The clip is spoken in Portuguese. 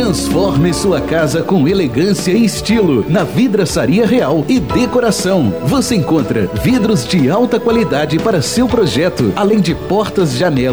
Transforme sua casa com elegância e estilo na Vidraçaria Real e Decoração. Você encontra vidros de alta qualidade para seu projeto, além de portas, janelas